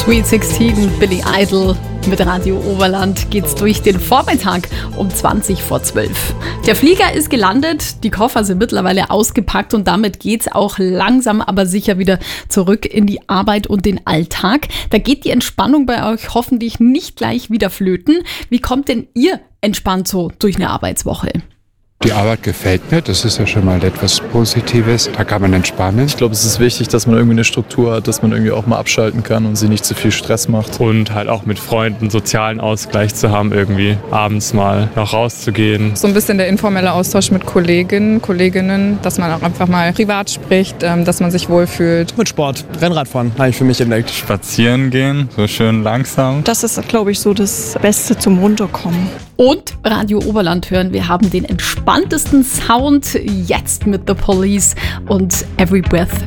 Sweet 16, Billy Idol. Mit Radio Oberland geht's durch den Vormittag um 20:12. Der Flieger ist gelandet, die Koffer sind mittlerweile ausgepackt und damit geht's auch langsam, aber sicher wieder zurück in die Arbeit und den Alltag. Da geht die Entspannung bei euch hoffentlich nicht gleich wieder flöten. Wie kommt denn ihr entspannt so durch eine Arbeitswoche? Die Arbeit gefällt mir, das ist ja schon mal etwas Positives, da kann man entspannen. Ich glaube, es ist wichtig, dass man irgendwie eine Struktur hat, dass man irgendwie auch mal abschalten kann und sich nicht zu viel Stress macht. Und halt auch mit Freunden sozialen Ausgleich zu haben, irgendwie abends mal noch rauszugehen. So ein bisschen der informelle Austausch mit Kolleginnen, dass man auch einfach mal privat spricht, dass man sich wohlfühlt. Mit Sport, Rennradfahren habe ich für mich entdeckt. Spazieren gehen, so schön langsam. Das ist, glaube ich, so das Beste zum Runterkommen. Und Radio Oberland hören, wir haben den entspanntesten Sound jetzt mit The Police und Every Breath